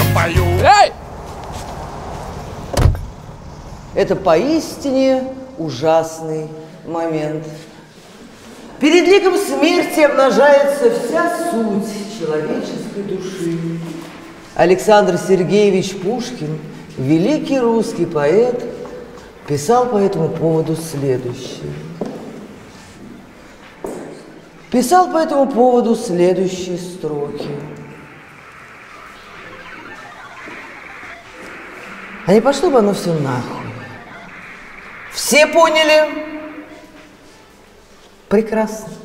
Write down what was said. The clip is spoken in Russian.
пою. Эй! Это поистине ужасный момент. Перед ликом смерти обнажается вся суть человеческой души. Александр Сергеевич Пушкин, великий русский поэт, писал по этому поводу следующее. Писал по этому поводу следующие строки. А не пошло бы оно все нахуй. Все поняли? Прекрасно.